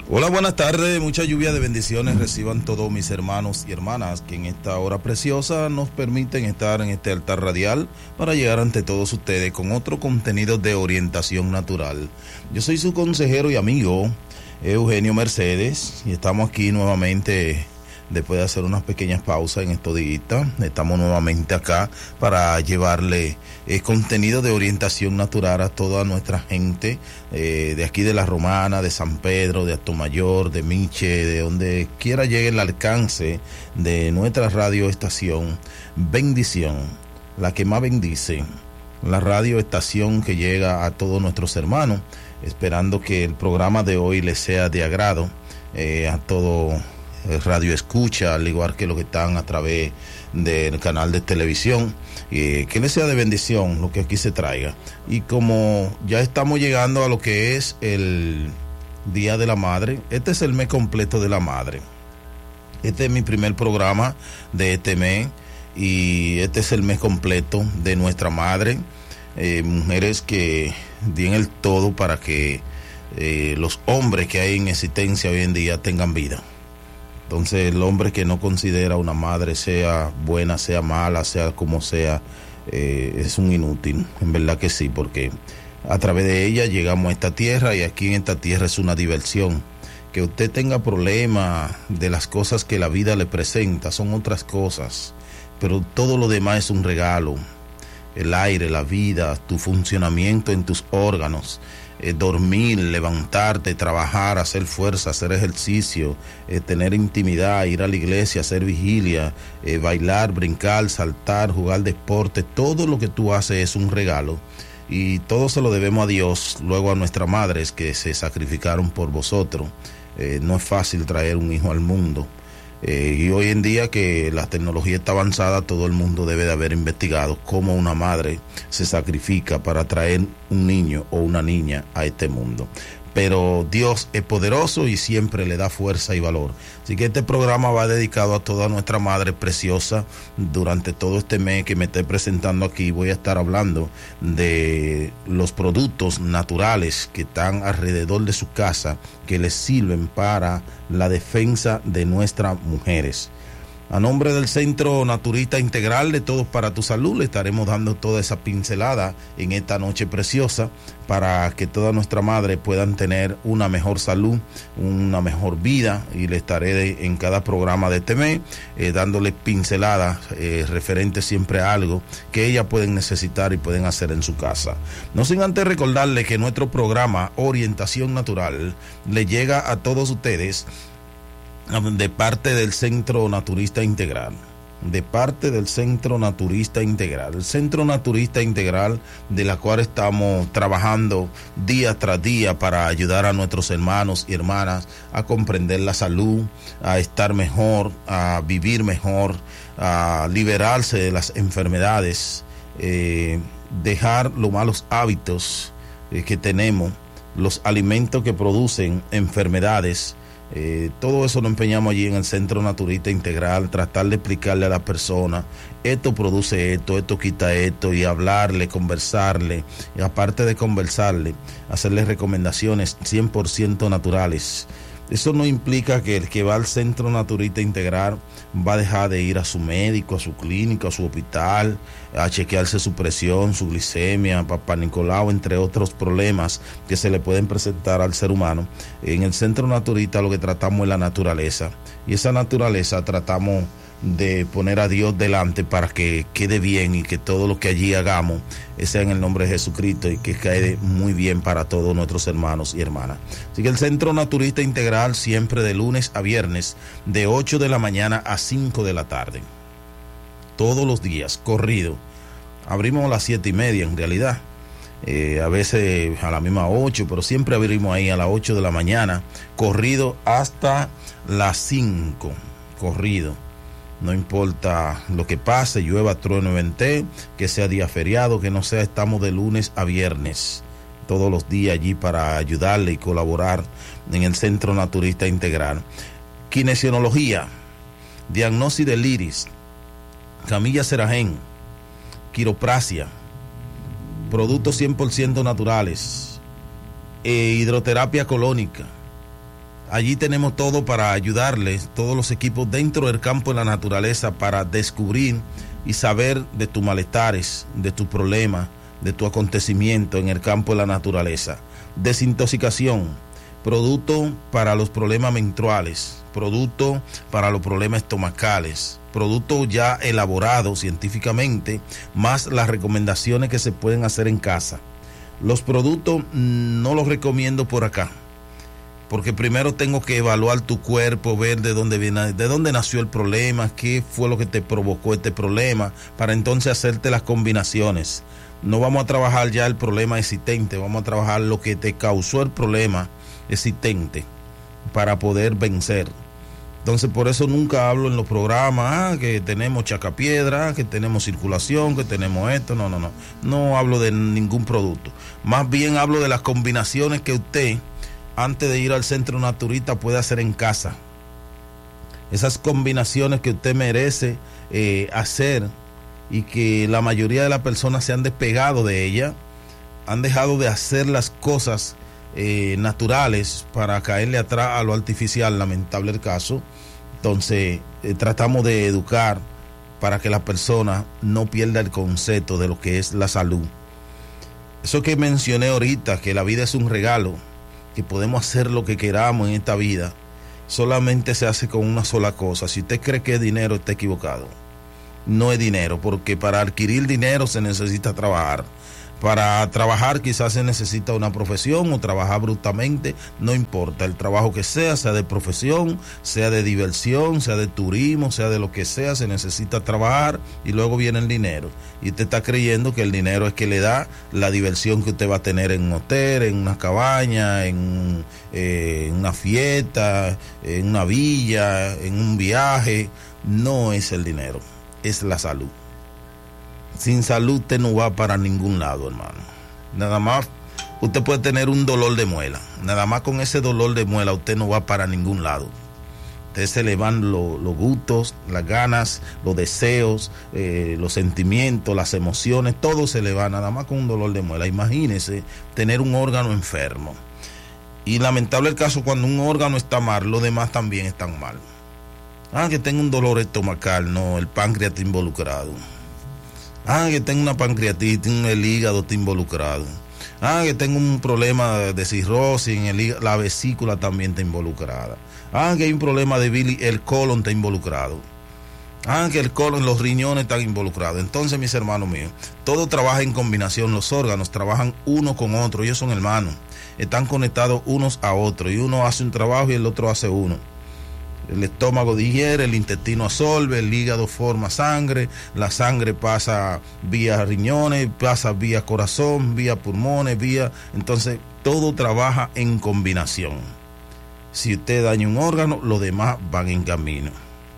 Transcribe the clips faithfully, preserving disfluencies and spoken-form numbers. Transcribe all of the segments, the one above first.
Hola, buenas tardes, mucha lluvia de bendiciones reciban todos mis hermanos y hermanas que en esta hora preciosa nos permiten estar en este altar radial para llegar ante todos ustedes con otro contenido de orientación natural. Yo soy su consejero y amigo Eugenio Mercedes y estamos aquí nuevamente después de hacer unas pequeñas pausas en estos días. Estamos nuevamente acá para llevarle eh, contenido de orientación natural a toda nuestra gente eh, de aquí de La Romana, de San Pedro, de Atomayor, de Miche, de donde quiera llegue el alcance de nuestra radioestación. Bendición, la que más bendice, la radioestación que llega a todos nuestros hermanos, esperando que el programa de hoy les sea de agrado eh, a todo radio escucha, al igual que los que están a través del canal de televisión, eh, que les sea de bendición lo que aquí se traiga. Y como ya estamos llegando a lo que es el Día de la Madre, este es el mes completo de la madre. Este es mi primer programa de este mes y este es el mes completo de nuestra madre, eh, mujeres que den el todo para que eh, los hombres que hay en existencia hoy en día tengan vida. Entonces el hombre que no considera una madre, sea buena, sea mala, sea como sea, eh, es un inútil, en verdad que sí, porque a través de ella llegamos a esta tierra y aquí en esta tierra es una diversión. Que usted tenga problemas de las cosas que la vida le presenta son otras cosas, pero todo lo demás es un regalo. El aire, la vida, tu funcionamiento en tus órganos, Eh, dormir, levantarte, trabajar, hacer fuerza, hacer ejercicio, eh, tener intimidad, ir a la iglesia, hacer vigilia, eh, bailar, brincar, saltar, jugar deporte, todo lo que tú haces es un regalo y todo se lo debemos a Dios, luego a nuestras madres que se sacrificaron por vosotros. Eh, no es fácil traer un hijo al mundo. Eh, y hoy en día que la tecnología está avanzada, todo el mundo debe de haber investigado cómo una madre se sacrifica para traer un niño o una niña a este mundo. Pero Dios es poderoso y siempre le da fuerza y valor. Así que este programa va dedicado a toda nuestra madre preciosa. Durante todo este mes que me estoy presentando aquí, voy a estar hablando de los productos naturales que están alrededor de su casa, que les sirven para la defensa de nuestras mujeres. A nombre del Centro Naturista Integral de Todos para tu Salud, le estaremos dando toda esa pincelada en esta noche preciosa para que toda nuestra madre puedan tener una mejor salud, una mejor vida, y le estaré de, en cada programa de este mes eh, dándole pinceladas eh, referentes siempre a algo que ellas pueden necesitar y pueden hacer en su casa. No sin antes recordarle que nuestro programa Orientación Natural le llega a todos ustedes de parte del Centro Naturista Integral, de parte del Centro Naturista Integral, el Centro Naturista Integral de la cual estamos trabajando día tras día para ayudar a nuestros hermanos y hermanas a comprender la salud, a estar mejor, a vivir mejor, a liberarse de las enfermedades, eh, dejar los malos hábitos eh, que tenemos, los alimentos que producen enfermedades. Eh, todo eso lo empeñamos allí en el Centro Naturista Integral, tratar de explicarle a la persona, esto produce esto, esto quita esto, y hablarle, conversarle, y aparte de conversarle, hacerle recomendaciones cien por ciento naturales. Eso no implica que el que va al Centro Naturista Integral va a dejar de ir a su médico, a su clínica, a su hospital, a chequearse su presión, su glicemia, papá Nicolau, entre otros problemas que se le pueden presentar al ser humano. En el Centro Naturista lo que tratamos es la naturaleza, y esa naturaleza tratamos de poner a Dios delante para que quede bien y que todo lo que allí hagamos sea en el nombre de Jesucristo y que quede muy bien para todos nuestros hermanos y hermanas. Así que el Centro Naturista Integral siempre de lunes a viernes de ocho de la mañana a cinco de la tarde. Todos los días, corrido. Abrimos a las siete y media en realidad. Eh, a veces a la misma ocho, pero siempre abrimos ahí a las ocho de la mañana, corrido hasta las cinco, corrido. No importa lo que pase, llueva, trueno, vente, que sea día feriado, que no sea, estamos de lunes a viernes, todos los días allí para ayudarle y colaborar en el Centro Naturista Integral. Kinesiología, diagnosis del iris, camilla Seragen, quiropraxia, productos cien por ciento naturales, e hidroterapia colónica, Allí tenemos todo para ayudarles, todos los equipos dentro del campo de la naturaleza para descubrir y saber de tus malestares, de tus problemas, de tu acontecimiento en el campo de la naturaleza. Desintoxicación, producto para los problemas menstruales, producto para los problemas estomacales, producto ya elaborado científicamente, más las recomendaciones que se pueden hacer en casa. Los productos no los recomiendo por acá, porque primero tengo que evaluar tu cuerpo, ver de dónde viene, de dónde nació el problema, qué fue lo que te provocó este problema, para entonces hacerte las combinaciones. No vamos a trabajar ya el problema existente, vamos a trabajar lo que te causó el problema existente para poder vencer. Entonces por eso nunca hablo en los programas ah, que tenemos chacapiedra, que tenemos circulación, que tenemos esto, no, no, no. No hablo de ningún producto. Más bien hablo de las combinaciones que usted, antes de ir al centro naturista, puede hacer en casa. Esas combinaciones que usted merece eh, hacer y que la mayoría de las personas se han despegado de ella, han dejado de hacer las cosas eh, naturales para caerle atrás a lo artificial, lamentable el caso. Entonces eh, tratamos de educar para que la persona no pierda el concepto de lo que es la salud. Eso que mencioné ahorita, que la vida es un regalo, que podemos hacer lo que queramos en esta vida, solamente se hace con una sola cosa. Si usted cree que es dinero, está equivocado. No es dinero, porque para adquirir dinero se necesita trabajar. Para trabajar quizás se necesita una profesión o trabajar brutamente, no importa, el trabajo que sea, sea de profesión, sea de diversión, sea de turismo, sea de lo que sea, se necesita trabajar y luego viene el dinero. Y usted está creyendo que el dinero es que le da la diversión que usted va a tener en un hotel, en una cabaña, en, eh, en una fiesta, en una villa, en un viaje. No es el dinero, es la salud. Sin salud usted no va para ningún lado, hermano. Nada más, usted puede tener un dolor de muela. Nada más con ese dolor de muela usted no va para ningún lado. Usted se le van lo, los gustos, las ganas, los deseos, eh, los sentimientos, las emociones, todo se le va nada más con un dolor de muela. Imagínese tener un órgano enfermo. Y lamentable el caso, cuando un órgano está mal, los demás también están mal. Ah, que tengo un dolor estomacal, no, el páncreas está involucrado. Ah, que tengo una pancreatitis, el hígado está involucrado. Ah, que tengo un problema de cirrosis en el hígado, la vesícula también está involucrada. Ah, que hay un problema de bilis, el colon está involucrado. Ah, que el colon, los riñones están involucrados. Entonces, mis hermanos míos, todo trabaja en combinación, los órganos trabajan uno con otro, ellos son hermanos, están conectados unos a otros, y uno hace un trabajo y el otro hace uno. El estómago digiere, el intestino absorbe, el hígado forma sangre, la sangre pasa vía riñones, pasa vía corazón, vía pulmones, vía... Entonces, todo trabaja en combinación. Si usted daña un órgano, los demás van en camino.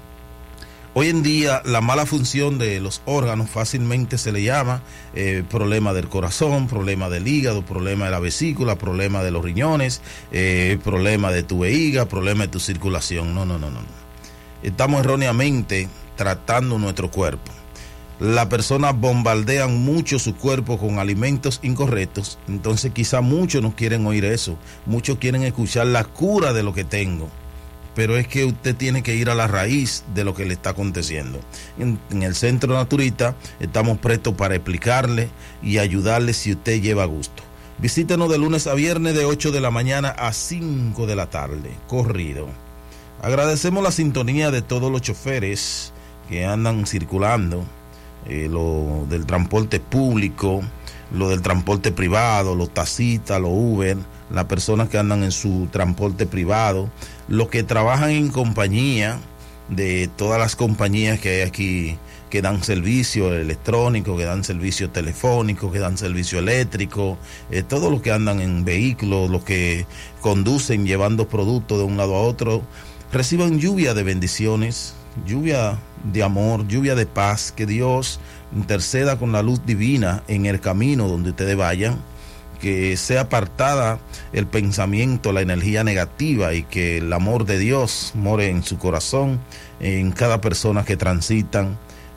Hoy en día, la mala función de los órganos fácilmente se le llama eh, problema del corazón, problema del hígado, problema de la vesícula, problema de los riñones, eh, problema de tu vejiga, problema de tu circulación. No, no, no, no. Estamos erróneamente tratando nuestro cuerpo. Las personas bombardean mucho su cuerpo con alimentos incorrectos, entonces quizá muchos no quieren oír eso. Muchos quieren escuchar la cura de lo que tengo. Pero es que usted tiene que ir a la raíz de lo que le está aconteciendo. En, en el Centro Naturista estamos prestos para explicarle y ayudarle si usted lleva gusto. Visítenos de lunes a viernes de ocho de la mañana a cinco de la tarde, corrido. Agradecemos la sintonía de todos los choferes que andan circulando, eh, lo del transporte público, lo del transporte privado, los taxistas, los Uber, las personas que andan en su transporte privado, los que trabajan en compañía, de todas las compañías que hay aquí, que dan servicio electrónico, que dan servicio telefónico, que dan servicio eléctrico, eh, todos los que andan en vehículos, los que conducen llevando productos de un lado a otro, reciban lluvia de bendiciones, lluvia de amor, lluvia de paz, que Dios interceda con la luz divina en el camino donde ustedes vayan, que sea apartada el pensamiento, la energía negativa, y que el amor de Dios more en su corazón, en cada persona que transitan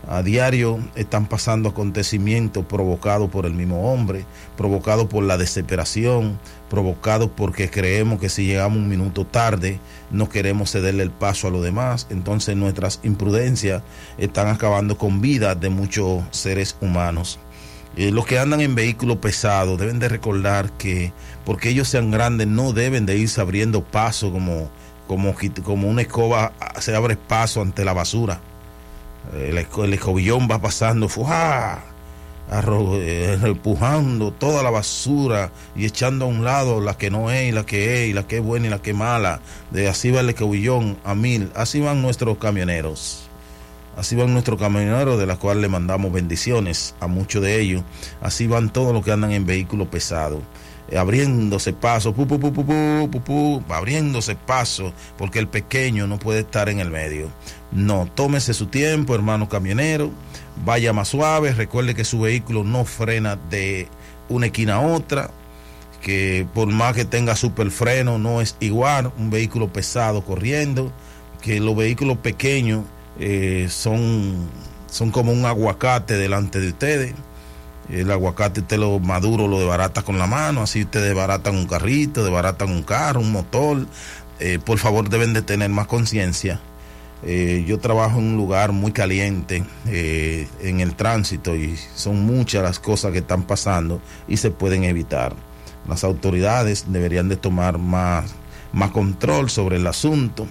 A diario están pasando acontecimientos provocados por el mismo hombre, provocados por la desesperación, provocados porque creemos que si llegamos un minuto tarde no queremos cederle el paso a los demás. Entonces nuestras imprudencias están acabando con vidas de muchos seres humanos. Eh, los que andan en vehículos pesados deben de recordar que porque ellos sean grandes no deben de irse abriendo paso como, como, como una escoba se abre paso ante la basura. El, el escobillón va pasando, ¡fua!, arro, eh, empujando toda la basura y echando a un lado la que no es y la que es y la que es buena y la que es mala. De así va el escobillón a mil. Así van nuestros camioneros. Así van nuestros camioneros, de los cuales le mandamos bendiciones a muchos de ellos. Así van todos los que andan en vehículos pesados, eh, abriéndose paso, pu, pu, pu, pu, pu, pu, pu, abriéndose paso, porque el pequeño no puede estar en el medio. No, tómese su tiempo, hermano camionero, vaya más suave, recuerde que su vehículo no frena de una esquina a otra, que por más que tenga super freno no es igual un vehículo pesado corriendo, que los vehículos pequeños Eh, son, son como un aguacate delante de ustedes. El aguacate usted lo maduro lo desbarata con la mano, así ustedes desbaratan un carrito, desbaratan un carro, un motor. Eh, por favor, deben de tener más conciencia. Eh, yo trabajo en un lugar muy caliente eh, en el tránsito y son muchas las cosas que están pasando y se pueden evitar. Las autoridades deberían de tomar más, más control sobre el asunto.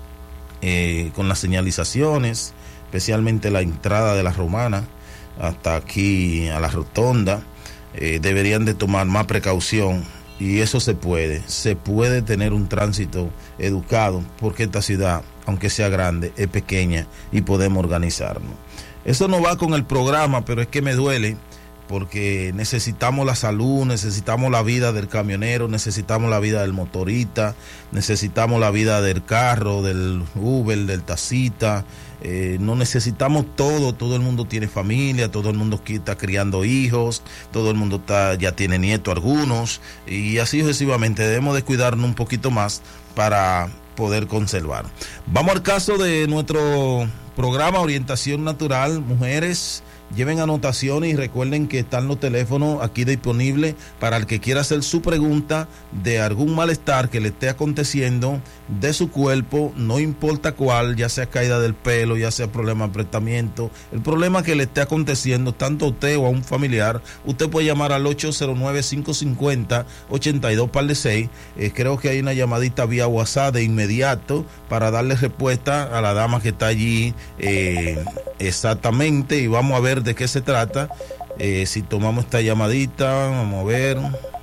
Eh, con las señalizaciones, especialmente la entrada de la Romana hasta aquí a la rotonda, eh, deberían de tomar más precaución y eso se puede, se puede tener un tránsito educado porque esta ciudad, aunque sea grande, es pequeña y podemos organizarnos. Eso no va con el programa, pero es que me duele porque necesitamos la salud, necesitamos la vida del camionero, necesitamos la vida del motorista, necesitamos la vida del carro, del Uber, del taxista, eh, no necesitamos todo, todo el mundo tiene familia, todo el mundo está criando hijos, todo el mundo está, ya tiene nietos algunos, y así sucesivamente. Debemos de cuidarnos un poquito más para poder conservar. Vamos al caso de nuestro programa Orientación Natural, mujeres. Lleven anotaciones y recuerden que están los teléfonos aquí disponibles para el que quiera hacer su pregunta de algún malestar que le esté aconteciendo de su cuerpo, no importa cuál, ya sea caída del pelo, ya sea problema de apretamiento, el problema que le esté aconteciendo tanto a usted o a un familiar. Usted puede llamar al ocho cero nueve, cinco cinco cero, ocho dos par de seis. Eh, creo que hay una llamadita vía WhatsApp de inmediato para darle respuesta a la dama que está allí eh, exactamente, y vamos a ver de qué se trata. Eh, si tomamos esta llamadita, vamos a ver.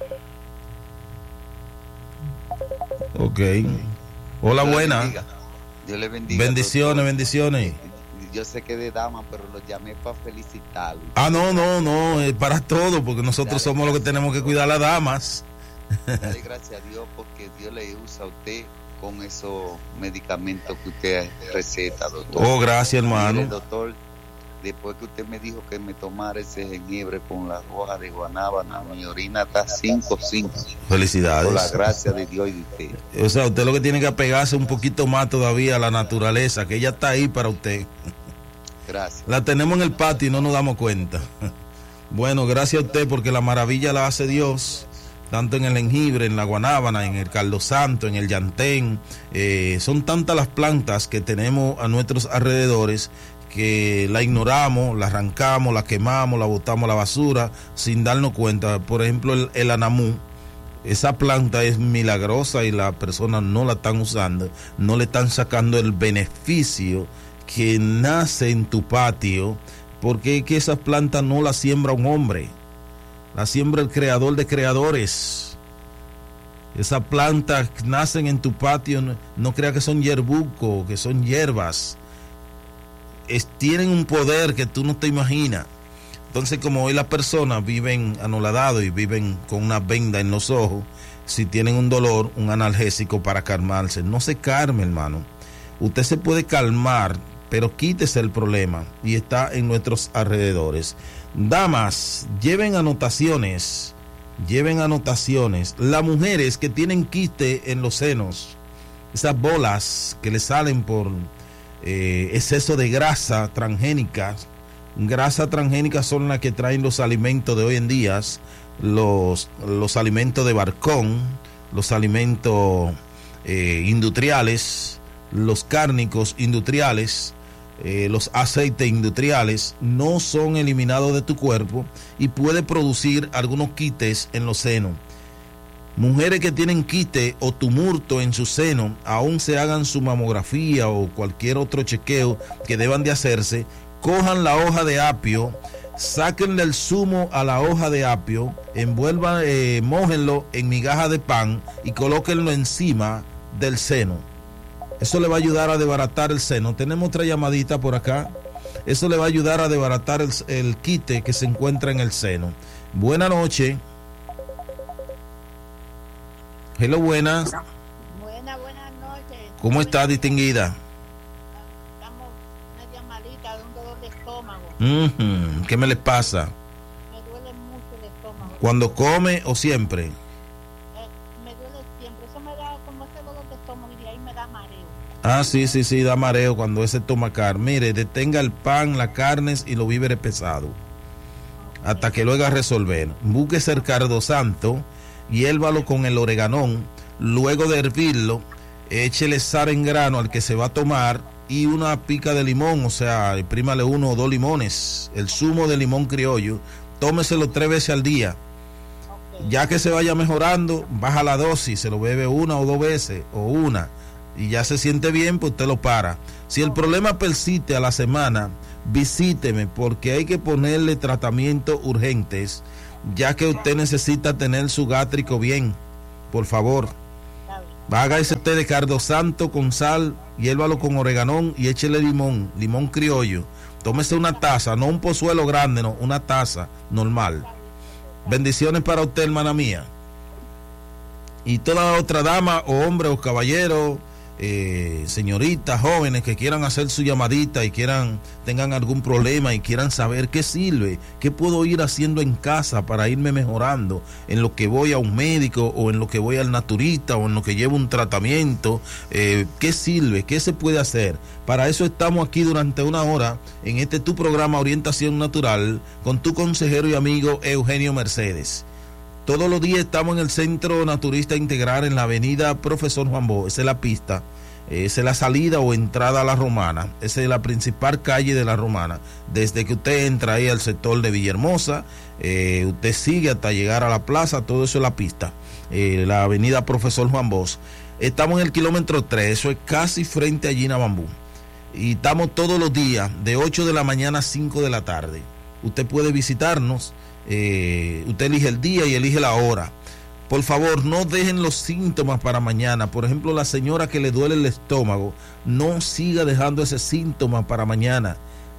Ok. Hola, buena. Dios le bendiga. Bendiciones, doctor. Bendiciones. Yo sé que de dama, pero lo llamé para felicitarlo. Ah, no, no, no, es para todo, porque nosotros Dale, somos los que tenemos que cuidar a las damas. Dale gracias a Dios, porque Dios le usa a usted con esos medicamentos que usted receta, doctor. Oh, gracias, hermano. Mire, doctor, después que usted me dijo que me tomara ese jengibre con la hoja de guanábana, mi orina está cinco cinco. Felicidades. Por la gracia de Dios y de usted. O sea, usted lo que tiene que apegarse un poquito más todavía a la naturaleza, que ella está ahí para usted. Gracias. La tenemos en el patio y no nos damos cuenta. Bueno, gracias a usted, porque la maravilla la hace Dios, tanto en el jengibre, en la guanábana, en el caldo santo, en el llantén. Eh, son tantas las plantas que tenemos a nuestros alrededores que la ignoramos, la arrancamos, la quemamos, la botamos a la basura sin darnos cuenta. Por ejemplo, el, el anamú, esa planta es milagrosa y las personas no la están usando, no le están sacando el beneficio que nace en tu patio, porque es que esas plantas no las siembra un hombre, la siembra el creador de creadores. Esas plantas nacen en tu patio, no, no creas que son yerbucos, que son hierbas. Es, tienen un poder que tú no te imaginas. Entonces, como hoy las personas viven anoladados y viven con una venda en los ojos, si tienen un dolor, un analgésico para calmarse. No se calme, hermano. Usted se puede calmar, pero quítese el problema y está en nuestros alrededores. Damas, lleven anotaciones, lleven anotaciones. Las mujeres que tienen quiste en los senos, esas bolas que le salen por Eh, exceso de grasa transgénica, Grasa transgénica son las que traen los alimentos de hoy en día, los, los alimentos de barcón, los alimentos eh, industriales, los cárnicos industriales, eh, los aceites industriales, no son eliminados de tu cuerpo y puede producir algunos quites en los senos. Mujeres que tienen quiste o tumulto en su seno, aún se hagan su mamografía o cualquier otro chequeo que deban de hacerse, cojan la hoja de apio, sáquenle el zumo a la hoja de apio, envuelvan, eh, mójenlo en migaja de pan y colóquenlo encima del seno. Eso le va a ayudar a desbaratar el seno. Tenemos otra llamadita por acá. Eso le va a ayudar a desbaratar el, el quite que se encuentra en el seno. Buenas noches. Hello, buenas. Buenas, buenas noches. ¿Cómo está, distinguida? Estamos una llamadita de un dolor de estómago. Uh-huh. ¿Qué me les pasa? Me duele mucho el estómago. ¿Cuando come o siempre? Eh, me duele siempre. Eso me da como ese dolor de estómago y de ahí me da mareo. Ah, sí, sí, sí, da mareo cuando ese estomacal. Mire, detenga el pan, las carnes y los víveres pesados. Okay. Hasta que lo haga resolver. Búsquese el cardosanto, hiérvalo con el oreganón, luego de hervirlo, échele sal en grano al que se va a tomar y una pica de limón, o sea, imprímale uno o dos limones, el zumo de limón criollo, tómeselo tres veces al día. Okay. Ya que se vaya mejorando, baja la dosis, se lo bebe una o dos veces, o una, y ya se siente bien, pues usted lo para. Si el problema persiste a la semana, visíteme, porque hay que ponerle tratamientos urgentes, ya que usted necesita tener su gástrico bien. Por favor, hágase usted de cardosanto con sal, hiérvalo con oreganón y échele limón, limón criollo. Tómese una taza, no un pozuelo grande, no, una taza normal. Bendiciones para usted, hermana mía. Y toda otra dama o hombre o caballero, eh, señoritas, jóvenes que quieran hacer su llamadita y quieran, tengan algún problema y quieran saber qué sirve, qué puedo ir haciendo en casa para irme mejorando, en lo que voy a un médico o en lo que voy al naturista o en lo que llevo un tratamiento, eh, qué sirve, qué se puede hacer. Para eso estamos aquí durante una hora en este tu programa Orientación Natural con tu consejero y amigo Eugenio Mercedes. Todos los días estamos en el Centro Naturista Integral en la avenida Profesor Juan Bo. Esa es la pista, esa es la salida o entrada a la Romana. Esa es la principal calle de la Romana. Desde que usted entra ahí al sector de Villahermosa, eh, usted sigue hasta llegar a la plaza, todo eso es la pista. Eh, la avenida Profesor Juan Bosch. Estamos en el kilómetro tres, eso es casi frente a Gina Bambú. Y estamos todos los días de ocho de la mañana a cinco de la tarde. Usted puede visitarnos. Eh, usted elige el día y elige la hora. Por favor, no dejen los síntomas para mañana. Por ejemplo, la señora que le duele el estómago, no siga dejando ese síntoma para mañana.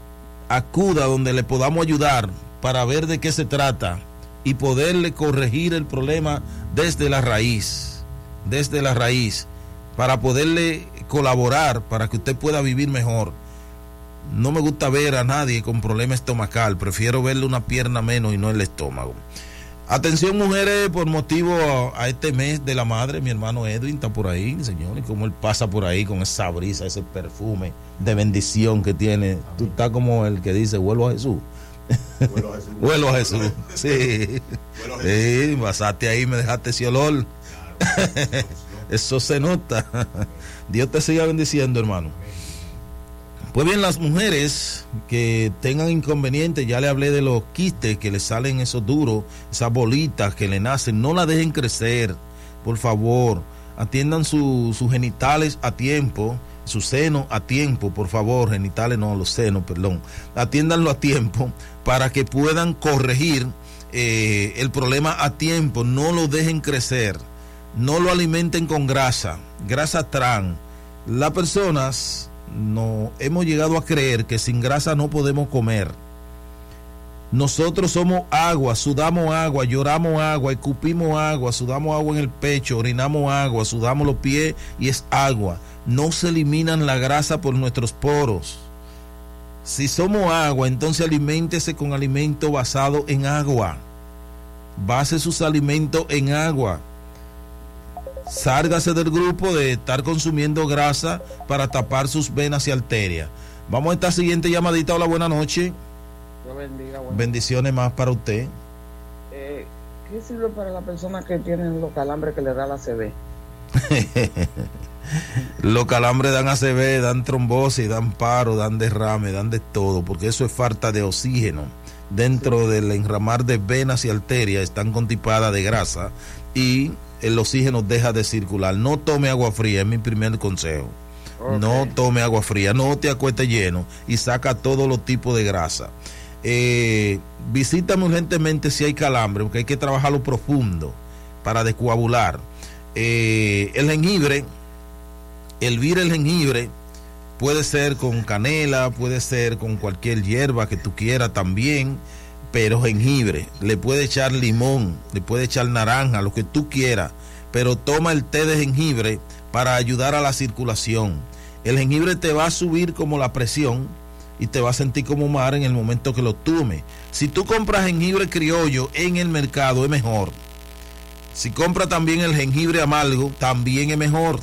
Acuda donde le podamos ayudar para ver de qué se trata y poderle corregir el problema desde la raíz, desde la raíz, para poderle colaborar para que usted pueda vivir mejor. No me gusta ver a nadie con problema estomacal, prefiero verle una pierna menos y no el estómago. Atención, mujeres, por motivo a, a este mes de la madre, mi hermano Edwin está por ahí, señores, como él pasa por ahí con esa brisa, ese perfume de bendición que tiene. Amén. Tú estás como el que dice, vuelvo a Jesús. Vuelvo a Jesús. Vuelvo a Jesús, sí. Vuelvo a Jesús. Sí, pasaste ahí, me dejaste ese olor. Claro. Eso se nota. Dios te siga bendiciendo, hermano. Pues bien, las mujeres que tengan inconvenientes, ya le hablé de los quistes que le salen esos duros, esas bolitas que le nacen, no la dejen crecer, por favor, atiendan sus su genitales a tiempo, su seno a tiempo, por favor, genitales no, los senos, perdón, atiéndanlo a tiempo para que puedan corregir eh, el problema a tiempo, no lo dejen crecer, no lo alimenten con grasa, grasa trans. Las personas no hemos llegado a creer que sin grasa no podemos comer. Nosotros somos agua, sudamos agua, lloramos agua, escupimos agua, sudamos agua en el pecho, orinamos agua, sudamos los pies y es agua. No se eliminan la grasa por nuestros poros. Si somos agua, entonces aliméntese con alimento basado en agua. Base sus alimentos en agua. Sálgase del grupo de estar consumiendo grasa para tapar sus venas y arterias. Vamos a esta siguiente llamadita. Hola, buenas noches. Dios bendiga. Bueno. Bendiciones más para usted. Eh, ¿Qué sirve para la persona que tiene los calambres que le da la A C V? Los calambres dan A C V, dan trombosis, dan paro, dan derrame, dan de todo, porque eso es falta de oxígeno. Dentro sí. del enramar de venas y arterias están constipadas de grasa y el oxígeno deja de circular. No tome agua fría, es mi primer consejo. Okay. No tome agua fría, no te acuestes lleno y saca todos los tipos de grasa. Eh, visítame urgentemente si hay calambre, porque hay que trabajarlo profundo para descoagular. Eh, el jengibre, hervir el jengibre puede ser con canela, puede ser con cualquier hierba que tú quieras también, pero jengibre, le puede echar limón, le puede echar naranja, lo que tú quieras, pero toma el té de jengibre para ayudar a la circulación. El jengibre te va a subir como la presión y te va a sentir como mar en el momento que lo tome. Si tú compras jengibre criollo en el mercado es mejor. Si compras también el jengibre amargo también es mejor,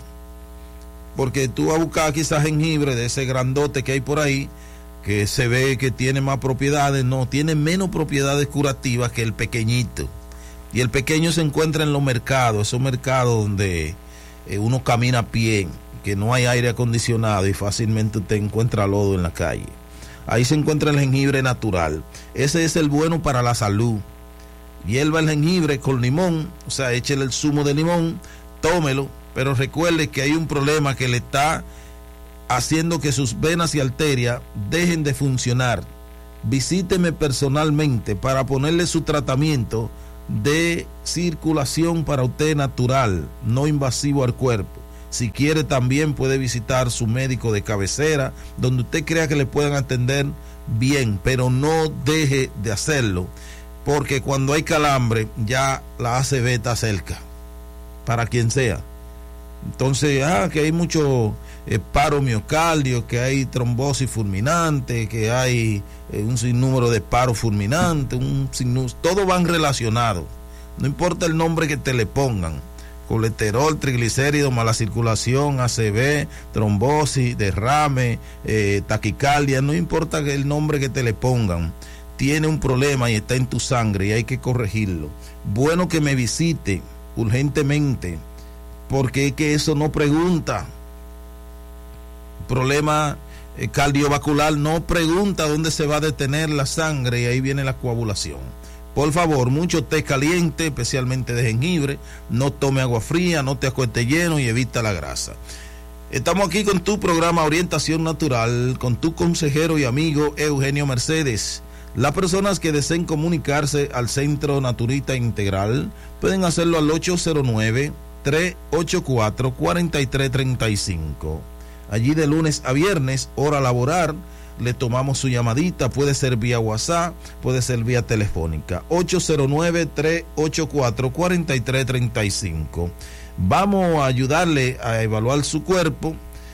porque tú vas a buscar quizás jengibre de ese grandote que hay por ahí, que se ve que tiene más propiedades. No, tiene menos propiedades curativas que el pequeñito. Y el pequeño se encuentra en los mercados, esos mercados donde eh, uno camina a pie, que no hay aire acondicionado y fácilmente usted encuentra lodo en la calle. Ahí se encuentra el jengibre natural. Ese es el bueno para la salud. Hierva el jengibre con limón, o sea, échele el zumo de limón, tómelo, pero recuerde que hay un problema que le está haciendo que sus venas y arterias dejen de funcionar. Visíteme personalmente para ponerle su tratamiento de circulación para usted natural, no invasivo al cuerpo. Si quiere también puede visitar su médico de cabecera, donde usted crea que le puedan atender bien, pero no deje de hacerlo, porque cuando hay calambre ya la A C V está cerca, para quien sea. Entonces, ah, que hay mucho eh, paro miocardio, que hay trombosis fulminante, que hay eh, un sinnúmero de paro fulminante, un sinnúmero, todos van relacionados. No importa el nombre que te le pongan: colesterol, triglicéridos, mala circulación, A C V, trombosis, derrame, eh, taquicardia, no importa el nombre que te le pongan, tiene un problema y está en tu sangre y hay que corregirlo. Bueno que me visite urgentemente, porque es que eso no pregunta. Problema eh, cardiovascular no pregunta dónde se va a detener la sangre y ahí viene la coagulación. Por favor, mucho té caliente, especialmente de jengibre. No tome agua fría, no te acuestes lleno y evita la grasa. Estamos aquí con tu programa Orientación Natural, con tu consejero y amigo Eugenio Mercedes. Las personas que deseen comunicarse al Centro Naturista Integral pueden hacerlo al ocho cero nueve, tres ocho cuatro, cuatro tres tres cinco. Allí de lunes a viernes, hora laboral, le tomamos su llamadita. Puede ser vía WhatsApp, puede ser vía telefónica. ocho cero nueve, tres ocho cuatro, cuatro tres tres cinco. Vamos a ayudarle a evaluar su cuerpo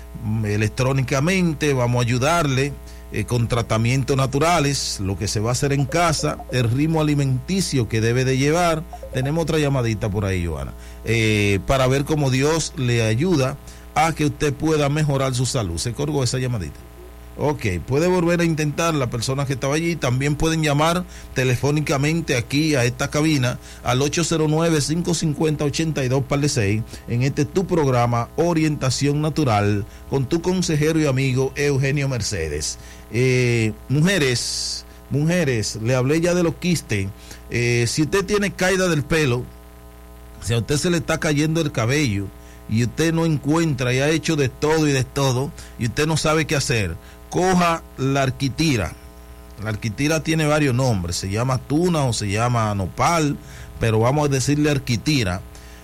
electrónicamente, vamos a ayudarle eh, con tratamientos naturales, lo que se va a hacer en casa, el ritmo alimenticio que debe de llevar. Tenemos otra llamadita por ahí, Joana, eh, para ver cómo Dios le ayuda a que usted pueda mejorar su salud. ¿Se colgó esa llamadita? Ok, puede volver a intentar. La persona que estaba allí también pueden llamar telefónicamente aquí a esta cabina al ocho cero nueve, cinco cinco cero, ocho dos seis en este tu programa Orientación Natural con tu consejero y amigo Eugenio Mercedes. Eh, mujeres, mujeres, le hablé ya de los quistes. Eh, si usted tiene caída del pelo, si a usted se le está cayendo el cabello y usted no encuentra y ha hecho de todo y de todo y usted no sabe qué hacer, coja la arquitira. La arquitira tiene varios nombres, se llama tuna o se llama nopal, pero vamos a decirle arquitira.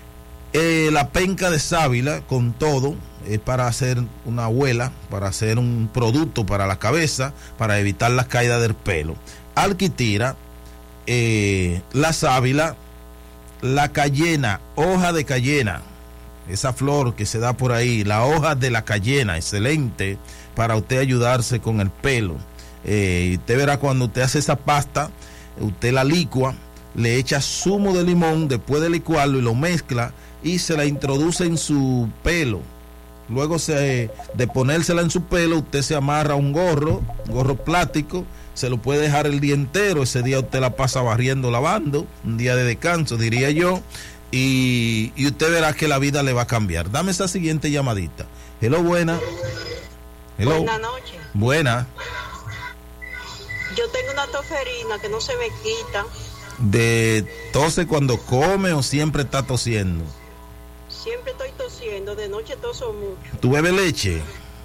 Eh, la penca de sábila con todo es para hacer una abuela, para hacer un producto para la cabeza, para evitar la caída del pelo. Arquitira, eh, la sábila, la cayena, hoja de cayena, esa flor que se da por ahí, la hoja de la cayena, excelente para usted ayudarse con el pelo. Eh, usted verá cuando usted hace esa pasta, usted la licua, le echa zumo de limón, después de licuarlo y lo mezcla y se la introduce en su pelo. Luego se, de ponérsela en su pelo, usted se amarra un gorro, un gorro plástico, se lo puede dejar el día entero, ese día usted la pasa barriendo, lavando, un día de descanso, diría yo, y, y usted verá que la vida le va a cambiar. Dame esa siguiente llamadita. Hello, buena. Hello. Buenas noches. Buena. Yo tengo una toferina que no se me quita. ¿De tose cuando come o siempre está tosiendo? Siempre estoy tosiendo, de noche toso mucho. ¿Tú bebes leche?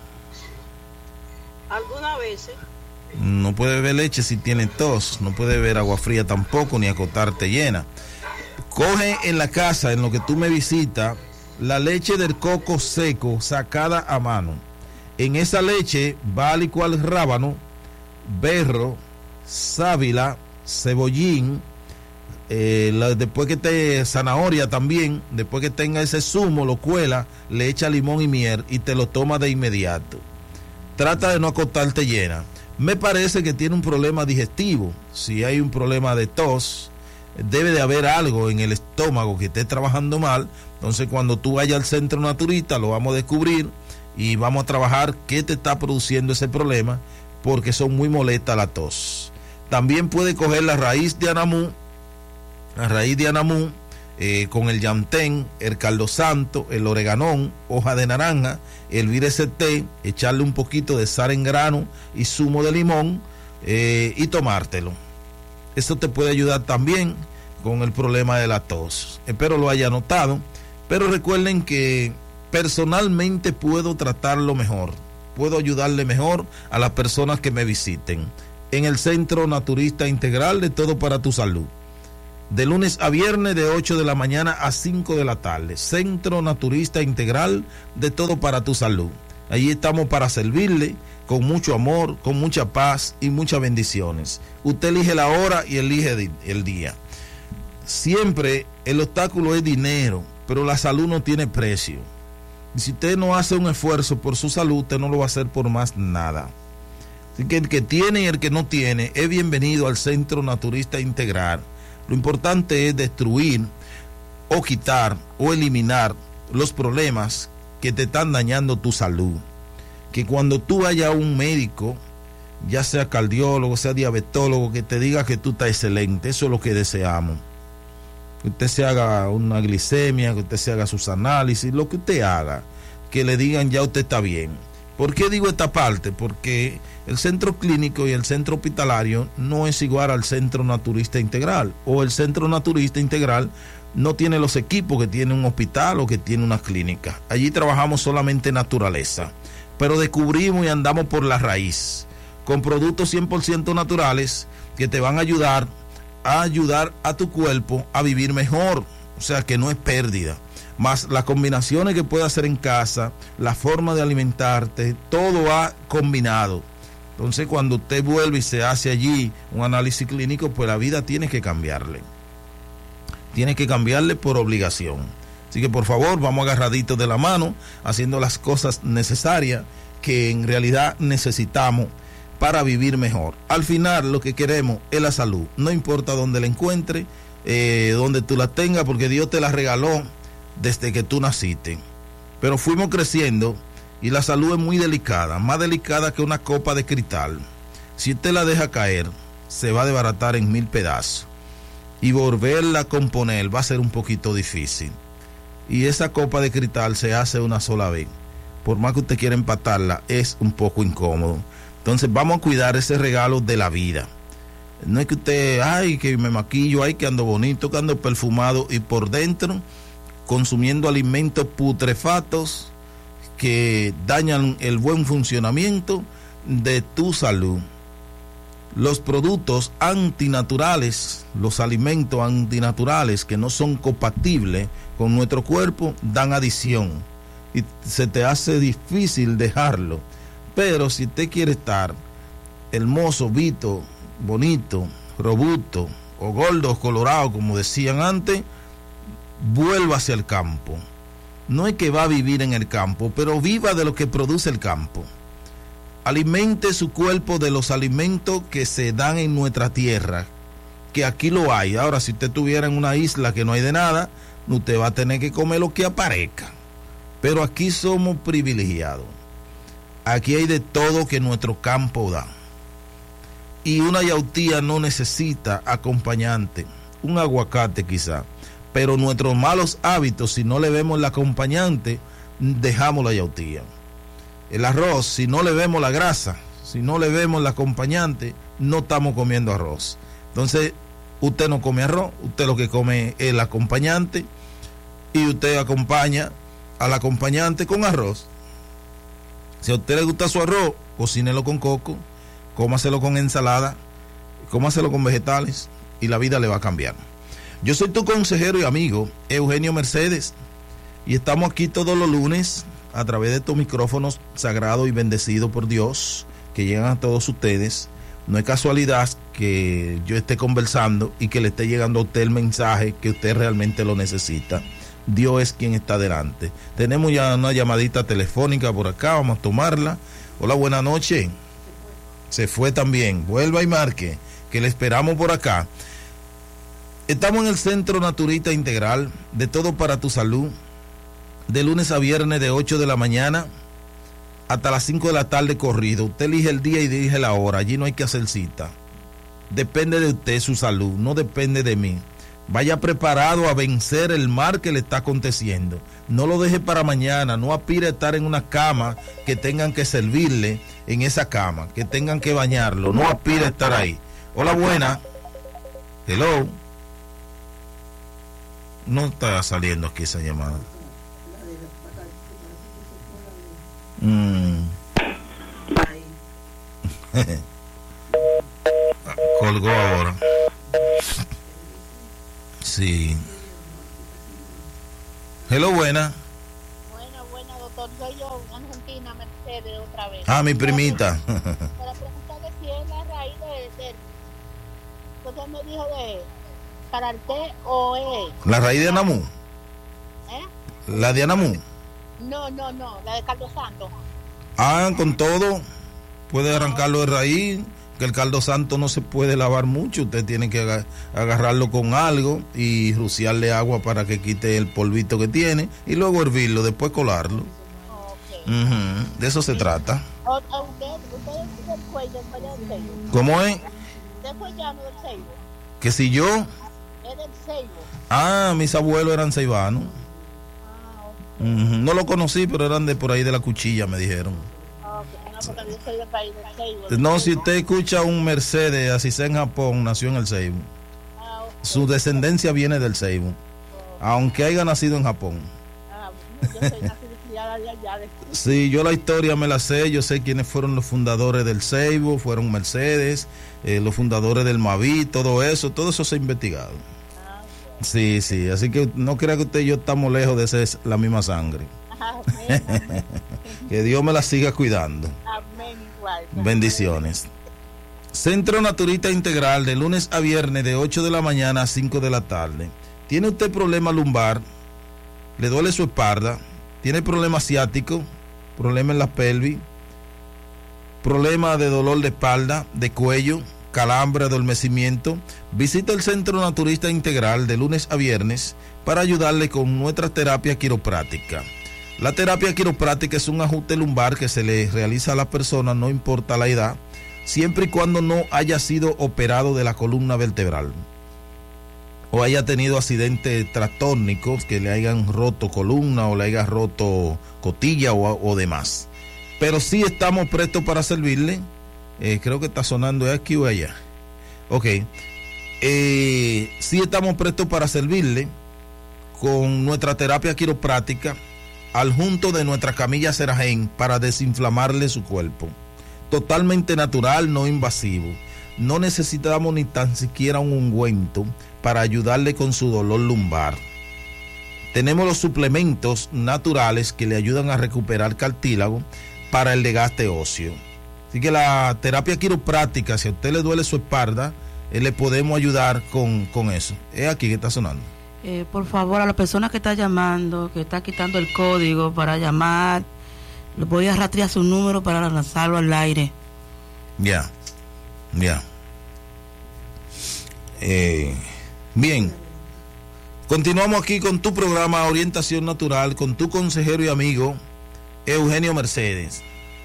Algunas veces. No puede beber leche si tiene tos, no puede beber agua fría tampoco, ni acostarte llena. Coge en la casa, en lo que tú me visitas, la leche del coco seco sacada a mano. En esa leche va a licuar el rábano, berro, sábila, cebollín, eh, la, después que te zanahoria también, después que tenga ese zumo, lo cuela, le echa limón y miel y te lo toma de inmediato. Trata de no acostarte llena. Me parece que tiene un problema digestivo. Si hay un problema de tos, debe de haber algo en el estómago que esté trabajando mal. Entonces, cuando tú vayas al centro naturista, lo vamos a descubrir y vamos a trabajar qué te está produciendo ese problema, porque son muy molestas la tos. También puede coger la raíz de anamú, la raíz de anamú, eh, con el yantén, el caldo santo, el oreganón, hoja de naranja, hervir ese té, echarle un poquito de sal en grano y zumo de limón, eh, y tomártelo. Eso te puede ayudar también con el problema de la tos. Espero lo haya notado, pero recuerden que personalmente puedo tratarlo mejor, puedo ayudarle mejor a las personas que me visiten en el Centro Naturista Integral de Todo para tu Salud, de lunes a viernes de ocho de la mañana a cinco de la tarde. Centro Naturista Integral de Todo para tu Salud. Allí estamos para servirle con mucho amor, con mucha paz y muchas bendiciones. Usted elige la hora y elige el día. Siempre el obstáculo es dinero, pero la salud no tiene precio. Y si usted no hace un esfuerzo por su salud, usted no lo va a hacer por más nada. Así que el que tiene y el que no tiene es bienvenido al Centro Naturista Integral. Lo importante es destruir o quitar o eliminar los problemas que te están dañando tu salud. Que cuando tú vayas a un médico, ya sea cardiólogo, sea diabetólogo, que te diga que tú estás excelente, eso es lo que deseamos. Que usted se haga una glicemia, que usted se haga sus análisis, lo que usted haga, que le digan ya usted está bien. ¿Por qué digo esta parte? Porque el centro clínico y el centro hospitalario no es igual al Centro Naturista Integral, o el Centro Naturista Integral no tiene los equipos que tiene un hospital o que tiene una clínica. Allí trabajamos solamente naturaleza, pero descubrimos y andamos por la raíz, con productos cien por ciento naturales que te van a ayudar a ayudar a tu cuerpo a vivir mejor, o sea que no es pérdida. Más las combinaciones que puedes hacer en casa, la forma de alimentarte, todo va combinado. Entonces, cuando usted vuelve y se hace allí un análisis clínico, pues la vida tiene que cambiarle. Tiene que cambiarle por obligación. Así que, por favor, vamos agarraditos de la mano, haciendo las cosas necesarias que en realidad necesitamos para vivir mejor. Al final, lo que queremos es la salud. No importa dónde la encuentre, eh, donde tú la tengas, porque Dios te la regaló desde que tú naciste. Pero fuimos creciendo y la salud es muy delicada, más delicada que una copa de cristal. Si usted la deja caer, se va a desbaratar en mil pedazos y volverla a componer va a ser un poquito difícil. Y esa copa de cristal se hace una sola vez. Por más que usted quiera empatarla, es un poco incómodo. Entonces vamos a cuidar ese regalo de la vida. No es que usted, ay, que me maquillo, ay, que ando bonito, que ando perfumado, y por dentro consumiendo alimentos putrefactos que dañan el buen funcionamiento de tu salud. Los productos antinaturales, los alimentos antinaturales que no son compatibles con nuestro cuerpo, dan adicción y se te hace difícil dejarlo. Pero si usted quiere estar hermoso, vito, bonito, robusto o gordo o colorado, como decían antes, vuelva hacia el campo. No es que va a vivir en el campo, pero viva de lo que produce el campo. Alimente su cuerpo de los alimentos que se dan en nuestra tierra, que aquí lo hay. Ahora, si usted estuviera en una isla que no hay de nada, usted va a tener que comer lo que aparezca. pero aquí somos privilegiados. Aquí hay de todo que nuestro campo da. Y una yautía no necesita acompañante, un aguacate quizá, pero nuestros malos hábitos, si no le vemos el acompañante, dejamos la yautía. El arroz, si no le vemos la grasa, si no le vemos el acompañante, no estamos comiendo arroz. Entonces, usted no come arroz, usted lo que come es el acompañante, y usted acompaña al acompañante con arroz. Si a usted le gusta su arroz, cocínelo con coco, cómaselo con ensalada, cómaselo con vegetales, y la vida le va a cambiar. Yo soy tu consejero y amigo, Eugenio Mercedes, y estamos aquí todos los lunes a través de estos micrófonos sagrados y bendecidos por Dios, que llegan a todos ustedes. No es casualidad que yo esté conversando y que le esté llegando a usted el mensaje que usted realmente lo necesita. Dios es quien está delante. Tenemos ya una llamadita telefónica por acá, vamos a tomarla. Hola, buenas noches. Se fue también. Vuelva y marque, que le esperamos por acá. Estamos en el Centro Naturista Integral, de todo para tu salud, de lunes a viernes de ocho de la mañana hasta las cinco de la tarde corrido. Usted elige el día y elige la hora, allí no hay que hacer cita. Depende de usted su salud, no depende de mí. Vaya preparado a vencer el mal que le está aconteciendo. No lo deje para mañana, no aspire a estar en una cama que tengan que servirle en esa cama, que tengan que bañarlo, no aspire a estar ahí. Hola, buena. Hello. No está saliendo aquí esa llamada. Mm. Colgó ahora. Sí. Hello, buena. Buena, buena, doctor. Soy yo, Argentina, Mercedes, otra vez. Ah, mi primita. Para preguntarle si es la raíz de, de usted me dijo de Cararté o es La raíz de Anamú. ¿Eh? La de Anamú. No, no, no, la de Caldo Santo. Ah, con todo, puede arrancarlo de raíz, que el caldo santo no se puede lavar mucho, usted tiene que ag- agarrarlo con algo y rociarle agua para que quite el polvito que tiene y luego hervirlo, después colarlo. Okay. Uh-huh. De eso se Sí. trata. O, o usted, usted es del cuello, del cuello del Seibo. ¿Cómo es? Usted fue llano del Seibo. Que si yo, Es del Seibo. ah, mis abuelos eran ceibanos. Ah, Uh-huh. No lo conocí, pero eran de por ahí de la cuchilla, me dijeron. ok. No, porque yo soy del país del Seibo. No, si usted escucha un Mercedes, así sea en Japón, nació en el Seibo. Ah, ok. Su descendencia viene del Seibo, aunque haya nacido en Japón. Ah, yo soy nacida y criada de allá. De... Sí, yo la historia me la sé, yo sé quiénes fueron los fundadores del Seibo, fueron Mercedes, eh, los fundadores del Maví, todo eso, todo eso se ha investigado. Ah, Sí, sí, así que no crea que usted y yo estamos lejos de ser la misma sangre. amén, amén. Que Dios me la siga cuidando. Amén, igual. Bendiciones. Centro Naturista Integral, de lunes a viernes de ocho de la mañana a cinco de la tarde. ¿Tiene usted problema lumbar? ¿Le duele su espalda? ¿Tiene problema ciático? ¿Problema en la pelvis? ¿Problema de dolor de espalda, de cuello, calambre, adormecimiento? Visita el Centro Naturista Integral de lunes a viernes para ayudarle con nuestra terapia quiropráctica. La terapia quiropráctica es un ajuste lumbar que se le realiza a la persona, no importa la edad, siempre y cuando no haya sido operado de la columna vertebral o haya tenido accidentes trastónicos que le hayan roto columna o le hayan roto costilla o, o demás. Pero sí estamos prestos para servirle. Eh, creo que está sonando aquí o allá. Ok. Eh, sí estamos prestos para servirle con nuestra terapia quiropráctica al junto de nuestra camilla Seragen para desinflamarle su cuerpo. Totalmente natural, no invasivo. No necesitamos ni tan siquiera un ungüento para ayudarle con su dolor lumbar. Tenemos los suplementos naturales que le ayudan a recuperar cartílago para el desgaste óseo. Así que la terapia quiropráctica, si a usted le duele su espalda, eh, le podemos ayudar con, con eso. Es aquí que está sonando. Eh, por favor, a la persona que está llamando, que está quitando el código para llamar, le voy a rastrear su número para lanzarlo al aire. Ya, ya. Eh, bien, Continuamos aquí con tu programa Orientación Natural, con tu consejero y amigo Eugenio Mercedes.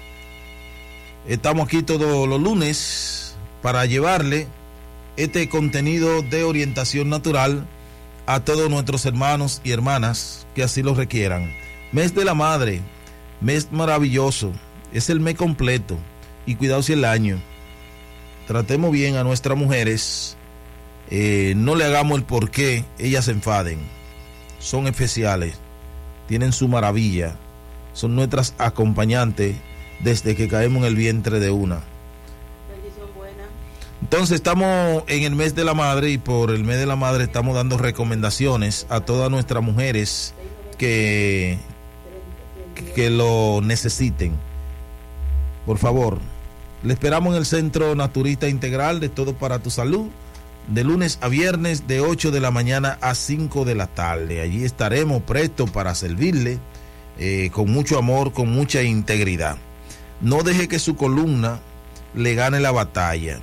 Estamos aquí todos los lunes para llevarle este contenido de orientación natural a todos nuestros hermanos y hermanas que así lo requieran. Mes de la Madre, mes maravilloso, es el mes completo y cuidado si el año. Tratemos bien a nuestras mujeres, eh, no le hagamos el por qué ellas se enfaden. Son especiales, tienen su maravilla, son nuestras acompañantes desde que caemos en el vientre de una. Bendición buena. Entonces estamos en el mes de la madre y por el mes de la madre estamos dando recomendaciones a todas nuestras mujeres que, que lo necesiten. Por favor, le esperamos en el Centro Naturista Integral de Todo para tu Salud, de lunes a viernes de ocho de la mañana a cinco de la tarde. Allí estaremos prestos para servirle eh, con mucho amor, con mucha integridad. No deje que su columna le gane la batalla.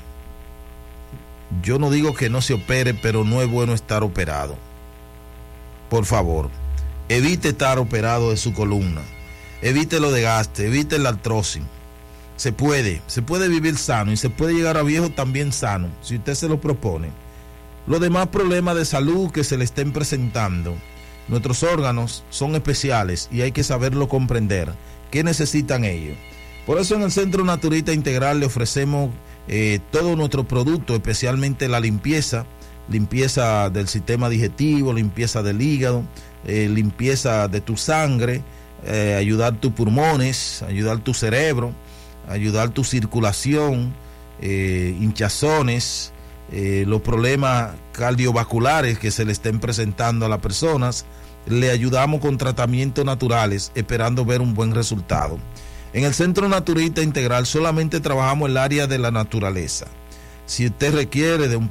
Yo no digo que no se opere, pero no es bueno estar operado. Por favor, evite estar operado de su columna. Evite los desgastes, evite la artrosis. Se puede, se puede vivir sano y se puede llegar a viejo también sano, si usted se lo propone. Los demás problemas de salud que se le estén presentando, nuestros órganos son especiales y hay que saberlo comprender. ¿Qué necesitan ellos? Por eso en el Centro Naturista Integral le ofrecemos eh, todo nuestro producto, especialmente la limpieza, limpieza del sistema digestivo, limpieza del hígado, eh, limpieza de tu sangre, eh, ayudar tus pulmones, ayudar tu cerebro, ayudar tu circulación, eh, hinchazones, eh, los problemas cardiovasculares que se le estén presentando a las personas. Le ayudamos con tratamientos naturales, esperando ver un buen resultado. En el Centro Naturista Integral solamente trabajamos el área de la naturaleza. Si usted requiere de un